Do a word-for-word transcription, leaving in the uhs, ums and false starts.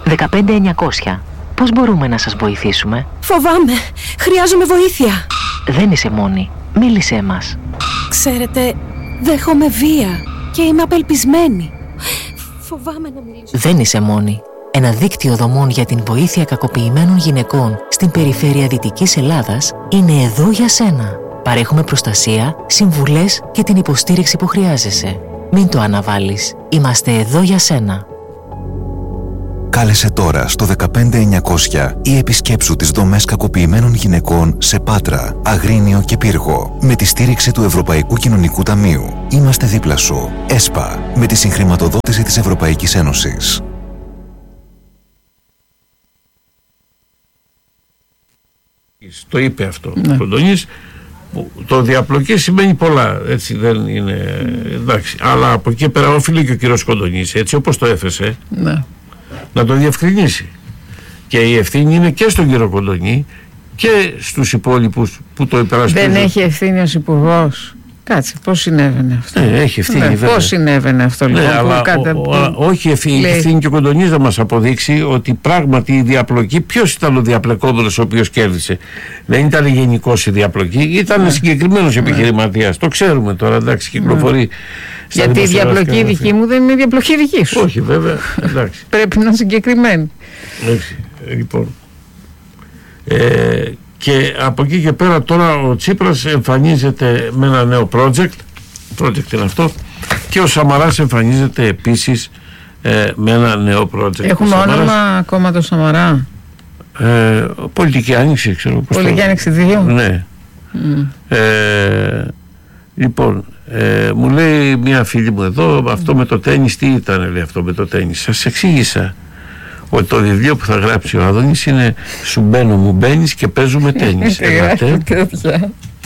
δεκαπέντε εννιακόσια. Πώς μπορούμε να σας βοηθήσουμε? Φοβάμαι. Χρειάζομαι βοήθεια. Δεν είσαι μόνη. Μίλησέ μας. Ξέρετε, δέχομαι βία και είμαι απελπισμένη. Φοβάμαι να μιλήσω. Δεν είσαι μόνη. Ένα δίκτυο δομών για την βοήθεια κακοποιημένων γυναικών στην περιφέρεια Δυτικής Ελλάδας είναι εδώ για σένα. Παρέχουμε προστασία, συμβουλές και την υποστήριξη που χρειάζεσαι. Μην το αναβάλεις. Είμαστε εδώ για σένα. Κάλεσε τώρα στο δεκαπέντε εννιακόσια ή επισκέψου τις δομές κακοποιημένων γυναικών σε Πάτρα, Αγρίνιο και Πύργο με τη στήριξη του Ευρωπαϊκού Κοινωνικού Ταμείου. Είμαστε δίπλα σου. ΕΣΠΑ, με τη συγχρηματοδότηση της Ευρωπαϊκής Ένωσης. Το είπε αυτό ναι. ο Κοντονής. Το διαπλοκή σημαίνει πολλά, έτσι δεν είναι, εντάξει, αλλά από εκεί πέρα οφείλει και ο κύριος Κοντονής, έτσι όπως το έθεσε, ναι. να το διευκρινίσει. Και η ευθύνη είναι και στον κύριο Κοντονή και στους υπόλοιπους που το υπερασπίζουν. Δεν έχει ευθύνη ως υπουργός? Κάτσε, πώς συνέβαινε αυτό? Ναι, έχει ευθύνη, ναι, βέβαια. Πώς συνέβαινε αυτό, λοιπόν? Ναι, που αλλά κάτα, ο, που... ο, όχι ευθύνη, λέει... ευθύνη και ο Κοντονής να μας αποδείξει ότι πράγματι η διαπλοκή, ποιος ήταν ο διαπλεκόμενος ο οποίος κέρδισε? Δεν ήταν γενικός η διαπλοκή, ήταν ναι. συγκεκριμένος ναι. επιχειρηματίας. Το ξέρουμε τώρα, εντάξει, κυκλοφορεί. Ναι. Γιατί η διαπλοκή δική μου δεν είναι η διαπλοκή δική σου. Όχι, βέβαια, εντάξει. Πρέπει να είναι συγκεκριμένη. Έτσι, λοιπόν. Ε, και από εκεί και πέρα τώρα ο Τσίπρας εμφανίζεται με ένα νέο project, project είναι αυτό, και ο Σαμαράς εμφανίζεται επίσης ε, με ένα νέο project. Έχουμε Σαμαράς, όνομα ακόμα το Σαμαρά? Ε, πολιτική άνοιξη, ξέρω πώς. Πολιτική άνοιξη δύο. Ναι. Mm. Ε, λοιπόν, ε, μου λέει μια φίλη μου εδώ, αυτό με το τένις, τι ήταν, λέει αυτό με το τένις? Σας εξήγησα ότι το βιβλίο που θα γράψει ο Άδωνης είναι «Σου μπαίνω, μου μπαίνεις και παίζουμε τένις».